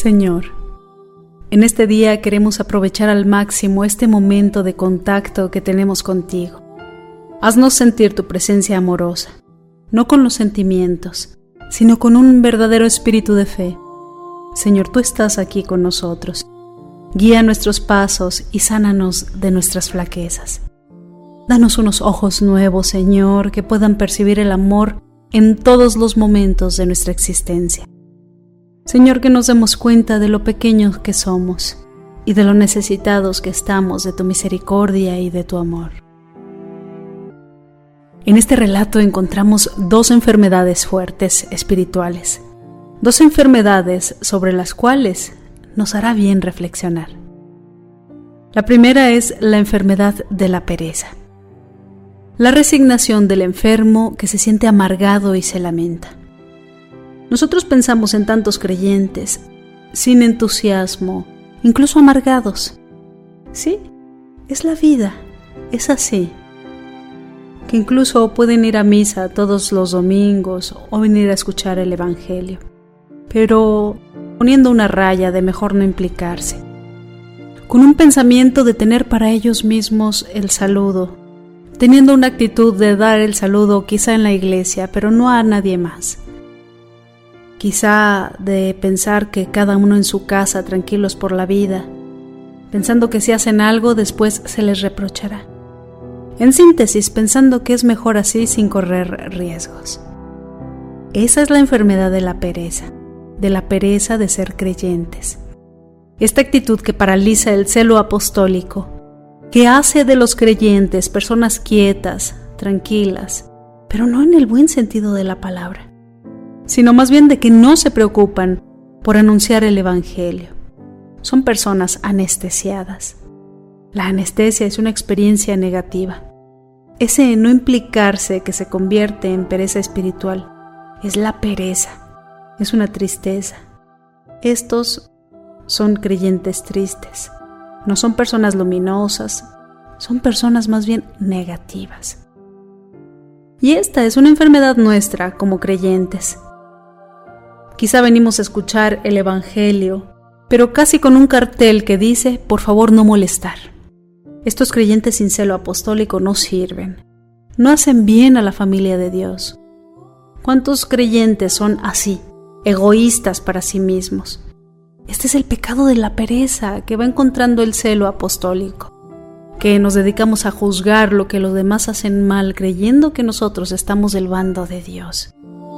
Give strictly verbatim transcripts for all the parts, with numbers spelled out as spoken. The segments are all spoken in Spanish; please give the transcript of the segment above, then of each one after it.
Señor, en este día queremos aprovechar al máximo este momento de contacto que tenemos contigo. Haznos sentir tu presencia amorosa, no con los sentimientos, sino con un verdadero espíritu de fe. Señor, tú estás aquí con nosotros. Guía nuestros pasos y sánanos de nuestras flaquezas. Danos unos ojos nuevos, Señor, que puedan percibir el amor en todos los momentos de nuestra existencia. Señor, que nos demos cuenta de lo pequeños que somos y de lo necesitados que estamos de tu misericordia y de tu amor. En este relato encontramos dos enfermedades fuertes espirituales, dos enfermedades sobre las cuales nos hará bien reflexionar. La primera es la enfermedad de la pereza, la resignación del enfermo que se siente amargado y se lamenta. Nosotros pensamos en tantos creyentes, sin entusiasmo, incluso amargados. Sí, es la vida, es así. Que incluso pueden ir a misa todos los domingos o venir a escuchar el Evangelio, pero poniendo una raya de mejor no implicarse, con un pensamiento de tener para ellos mismos el saludo, teniendo una actitud de dar el saludo quizá en la iglesia, pero no a nadie más. Quizá de pensar que cada uno en su casa tranquilos por la vida, pensando que si hacen algo después se les reprochará. En síntesis, pensando que es mejor así sin correr riesgos. Esa es la enfermedad de la pereza, de la pereza de ser creyentes. Esta actitud que paraliza el celo apostólico, que hace de los creyentes personas quietas, tranquilas, pero no en el buen sentido de la palabra, sino más bien de que no se preocupan por anunciar el Evangelio. Son personas anestesiadas. La anestesia es una experiencia negativa. Ese no implicarse que se convierte en pereza espiritual es la pereza, es una tristeza. Estos son creyentes tristes, no son personas luminosas, son personas más bien negativas. Y esta es una enfermedad nuestra como creyentes. Quizá venimos a escuchar el Evangelio, pero casi con un cartel que dice, por favor no molestar. Estos creyentes sin celo apostólico no sirven, no hacen bien a la familia de Dios. ¿Cuántos creyentes son así, egoístas para sí mismos? Este es el pecado de la pereza que va encontrando el celo apostólico, que nos dedicamos a juzgar lo que los demás hacen mal, creyendo que nosotros estamos del bando de Dios.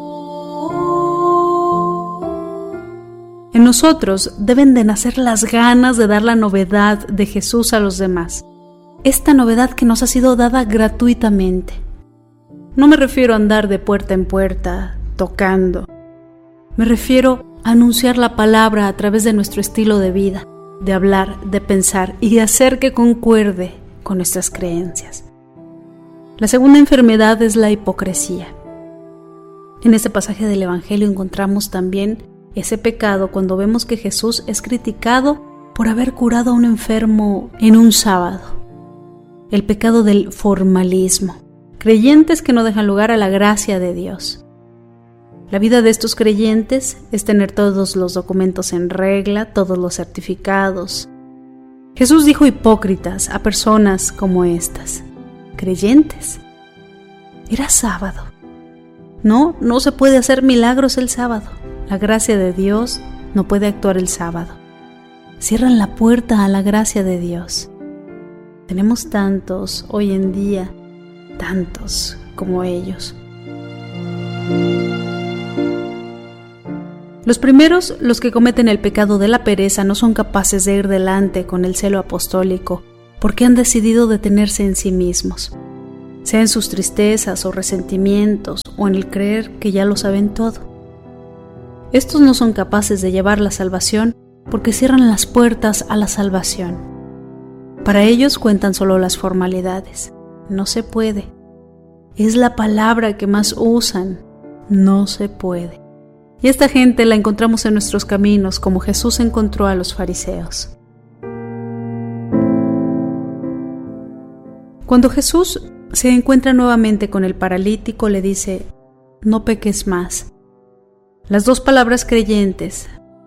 En nosotros deben de nacer las ganas de dar la novedad de Jesús a los demás. Esta novedad que nos ha sido dada gratuitamente. No me refiero a andar de puerta en puerta, tocando. Me refiero a anunciar la palabra a través de nuestro estilo de vida, de hablar, de pensar y de hacer que concuerde con nuestras creencias. La segunda enfermedad es la hipocresía. En este pasaje del Evangelio encontramos también ese pecado cuando vemos que Jesús es criticado por haber curado a un enfermo en un sábado. El pecado del formalismo. Creyentes que no dejan lugar a la gracia de Dios. La vida de estos creyentes es tener todos los documentos en regla, todos los certificados. Jesús dijo hipócritas a personas como estas. Creyentes. Era sábado. No, no se puede hacer milagros el sábado. La gracia de Dios no puede actuar el sábado. Cierran la puerta a la gracia de Dios. Tenemos tantos hoy en día, tantos como ellos. Los primeros, los que cometen el pecado de la pereza, no son capaces de ir delante con el celo apostólico porque han decidido detenerse en sí mismos, sea en sus tristezas o resentimientos o en el creer que ya lo saben todo. Estos no son capaces de llevar la salvación porque cierran las puertas a la salvación. Para ellos cuentan solo las formalidades. No se puede. Es la palabra que más usan. No se puede. Y esta gente la encontramos en nuestros caminos como Jesús encontró a los fariseos. Cuando Jesús se encuentra nuevamente con el paralítico, le dice, no peques más. Las dos palabras creyentes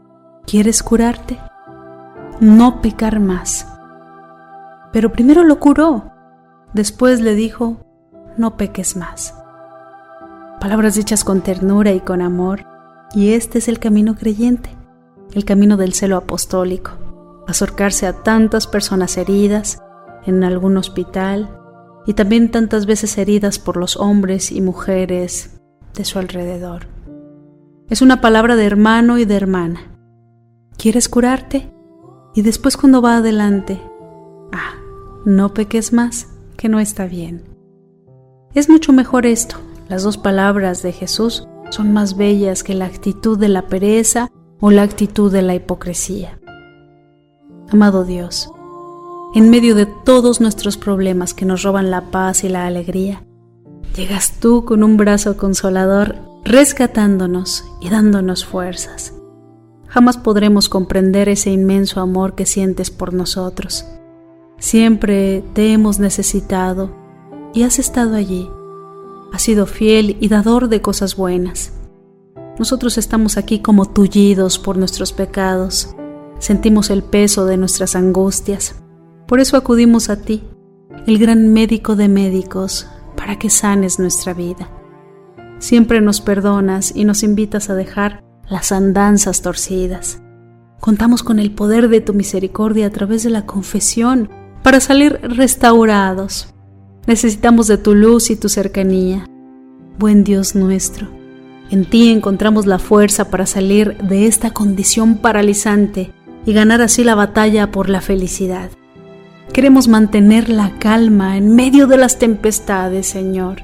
¿Quieres curarte? No pecar más. Pero primero lo curó. Después le dijo, no peques más. Palabras dichas con ternura y con amor. Y este es el camino creyente, el camino del celo apostólico. Acercarse a tantas personas heridas en algún hospital y también tantas veces heridas por los hombres y mujeres de su alrededor. Es una palabra de hermano y de hermana. ¿Quieres curarte? Y después cuando va adelante, ah, no peques más, que no está bien. Es mucho mejor esto. Las dos palabras de Jesús son más bellas que la actitud de la pereza o la actitud de la hipocresía. Amado Dios, en medio de todos nuestros problemas que nos roban la paz y la alegría, llegas tú con un brazo consolador, rescatándonos y dándonos fuerzas. Jamás podremos comprender ese inmenso amor que sientes por nosotros. Siempre te hemos necesitado y has estado allí. Has sido fiel y dador de cosas buenas. Nosotros estamos aquí como tullidos por nuestros pecados. Sentimos el peso de nuestras angustias. Por eso acudimos a ti, el gran médico de médicos, para que sanes nuestra vida. Siempre nos perdonas y nos invitas a dejar las andanzas torcidas. Contamos con el poder de tu misericordia a través de la confesión para salir restaurados. Necesitamos de tu luz y tu cercanía. Buen Dios nuestro, en ti encontramos la fuerza para salir de esta condición paralizante y ganar así la batalla por la felicidad. Queremos mantener la calma en medio de las tempestades, Señor.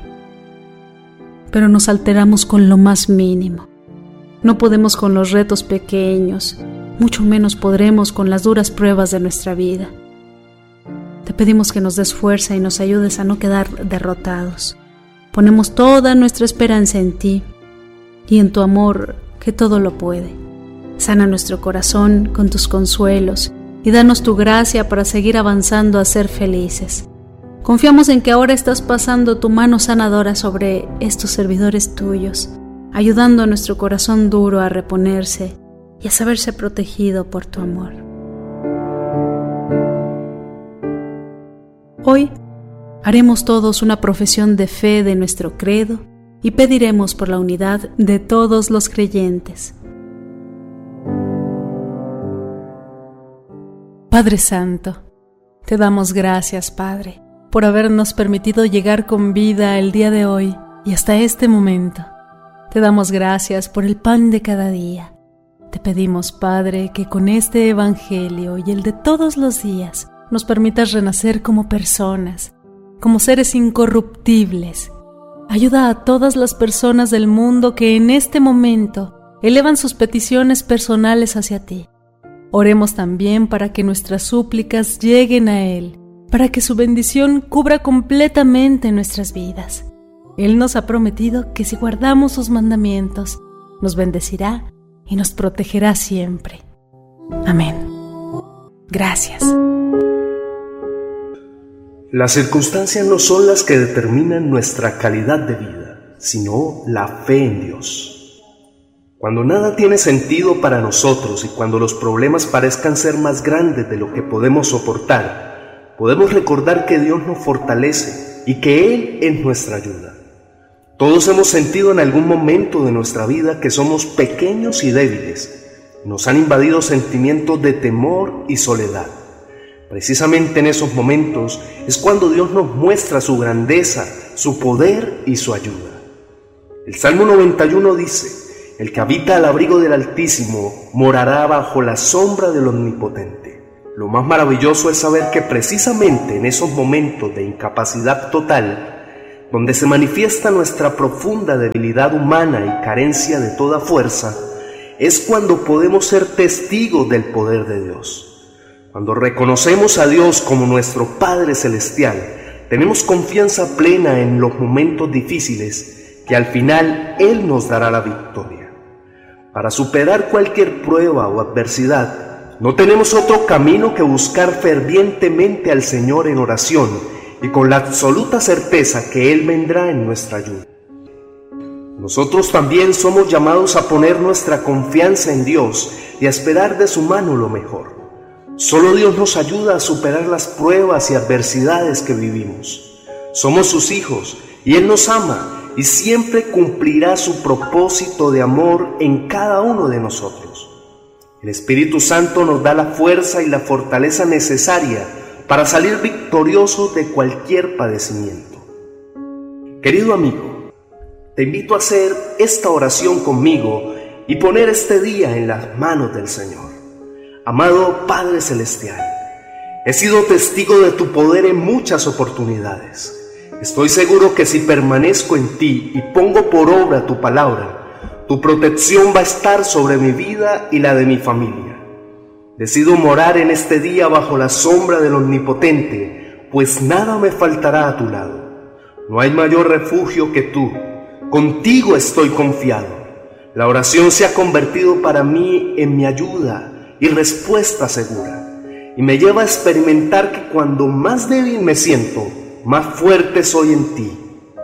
Pero nos alteramos con lo más mínimo. No podemos con los retos pequeños, mucho menos podremos con las duras pruebas de nuestra vida. Te pedimos que nos des fuerza y nos ayudes a no quedar derrotados. Ponemos toda nuestra esperanza en ti y en tu amor que todo lo puede. Sana nuestro corazón con tus consuelos y danos tu gracia para seguir avanzando a ser felices. Confiamos en que ahora estás pasando tu mano sanadora sobre estos servidores tuyos, ayudando a nuestro corazón duro a reponerse y a saberse protegido por tu amor. Hoy haremos todos una profesión de fe de nuestro credo y pediremos por la unidad de todos los creyentes. Padre Santo, te damos gracias, Padre, por habernos permitido llegar con vida el día de hoy y hasta este momento. Te damos gracias por el pan de cada día. Te pedimos, Padre, que con este Evangelio y el de todos los días nos permitas renacer como personas, como seres incorruptibles. Ayuda a todas las personas del mundo que en este momento elevan sus peticiones personales hacia ti. Oremos también para que nuestras súplicas lleguen a Él, para que su bendición cubra completamente nuestras vidas. Él nos ha prometido que si guardamos sus mandamientos, nos bendecirá y nos protegerá siempre. Amén. Gracias. Las circunstancias no son las que determinan nuestra calidad de vida, sino la fe en Dios. Cuando nada tiene sentido para nosotros y cuando los problemas parezcan ser más grandes de lo que podemos soportar, podemos recordar que Dios nos fortalece y que Él es nuestra ayuda. Todos hemos sentido en algún momento de nuestra vida que somos pequeños y débiles. Nos han invadido sentimientos de temor y soledad. Precisamente en esos momentos es cuando Dios nos muestra su grandeza, su poder y su ayuda. El Salmo noventa y uno dice: el que habita al abrigo del Altísimo morará bajo la sombra del Omnipotente. Lo más maravilloso es saber que precisamente en esos momentos de incapacidad total, donde se manifiesta nuestra profunda debilidad humana y carencia de toda fuerza, es cuando podemos ser testigos del poder de Dios. Cuando reconocemos a Dios como nuestro Padre Celestial, tenemos confianza plena en los momentos difíciles, que al final Él nos dará la victoria. Para superar cualquier prueba o adversidad, no tenemos otro camino que buscar fervientemente al Señor en oración y con la absoluta certeza que Él vendrá en nuestra ayuda. Nosotros también somos llamados a poner nuestra confianza en Dios y a esperar de su mano lo mejor. Solo Dios nos ayuda a superar las pruebas y adversidades que vivimos. Somos sus hijos y Él nos ama y siempre cumplirá su propósito de amor en cada uno de nosotros. El Espíritu Santo nos da la fuerza y la fortaleza necesaria para salir victoriosos de cualquier padecimiento. Querido amigo, te invito a hacer esta oración conmigo y poner este día en las manos del Señor. Amado Padre Celestial, he sido testigo de tu poder en muchas oportunidades. Estoy seguro que si permanezco en ti y pongo por obra tu palabra, tu protección va a estar sobre mi vida y la de mi familia. Decido morar en este día bajo la sombra del Omnipotente, pues nada me faltará a tu lado. No hay mayor refugio que tú. Contigo estoy confiado. La oración se ha convertido para mí en mi ayuda y respuesta segura, y me lleva a experimentar que cuando más débil me siento, más fuerte soy en ti.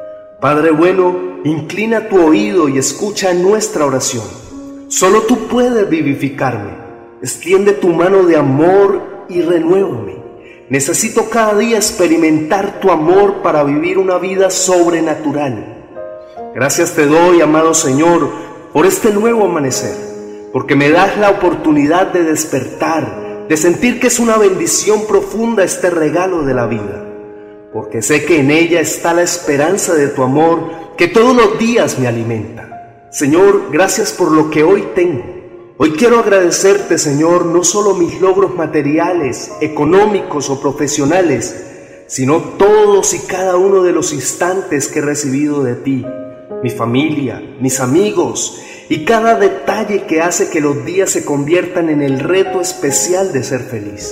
Padre bueno, inclina tu oído y escucha nuestra oración. Solo tú puedes vivificarme. Extiende tu mano de amor y renuévame. Necesito cada día experimentar tu amor para vivir una vida sobrenatural. Gracias te doy, amado Señor, por este nuevo amanecer, porque me das la oportunidad de despertar, de sentir que es una bendición profunda este regalo de la vida, porque sé que en ella está la esperanza de tu amor que todos los días me alimenta. Señor, gracias por lo que hoy tengo. Hoy quiero agradecerte, Señor, no solo mis logros materiales, económicos o profesionales, sino todos y cada uno de los instantes que he recibido de ti, mi familia, mis amigos y cada detalle que hace que los días se conviertan en el reto especial de ser feliz.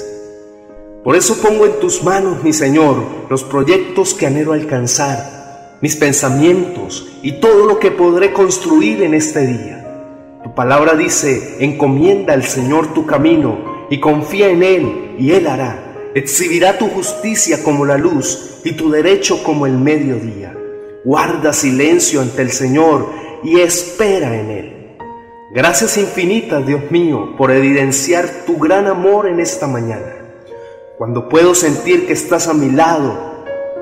Por eso pongo en tus manos, mi Señor, los proyectos que anhelo alcanzar, mis pensamientos y todo lo que podré construir en este día. Tu palabra dice, encomienda al Señor tu camino y confía en Él, y Él hará. Exhibirá tu justicia como la luz y tu derecho como el mediodía. Guarda silencio ante el Señor y espera en Él. Gracias infinitas, Dios mío, por evidenciar tu gran amor en esta mañana. Cuando puedo sentir que estás a mi lado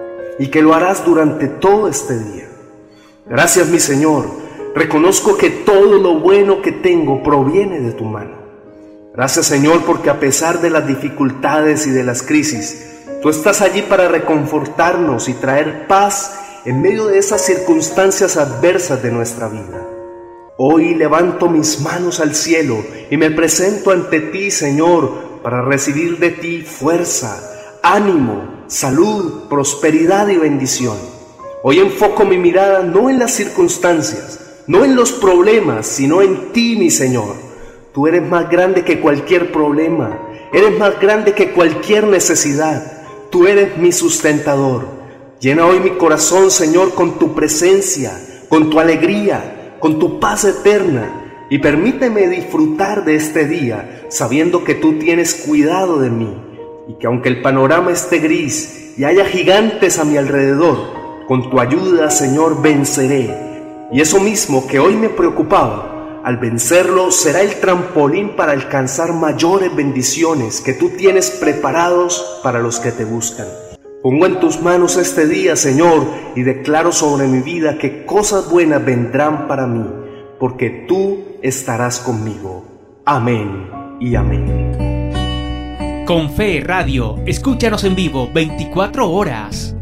y que lo harás durante todo este día. Gracias, mi Señor. Reconozco que todo lo bueno que tengo proviene de tu mano. Gracias, Señor, porque a pesar de las dificultades y de las crisis, tú estás allí para reconfortarnos y traer paz en medio de esas circunstancias adversas de nuestra vida. Hoy levanto mis manos al cielo y me presento ante ti, Señor, para recibir de ti fuerza, ánimo, salud, prosperidad y bendición. Hoy enfoco mi mirada no en las circunstancias, no en los problemas, sino en ti, mi Señor. Tú eres más grande que cualquier problema, eres más grande que cualquier necesidad. Tú eres mi sustentador. Llena hoy mi corazón, Señor, con tu presencia, con tu alegría, con tu paz eterna, y permíteme disfrutar de este día, sabiendo que tú tienes cuidado de mí, y que aunque el panorama esté gris y haya gigantes a mi alrededor, con tu ayuda, Señor, venceré. Y eso mismo que hoy me preocupaba, al vencerlo será el trampolín para alcanzar mayores bendiciones que tú tienes preparados para los que te buscan. Pongo en tus manos este día, Señor, y declaro sobre mi vida que cosas buenas vendrán para mí, porque tú estarás conmigo. Amén y amén. Con Fe Radio, escúchanos en vivo veinticuatro horas.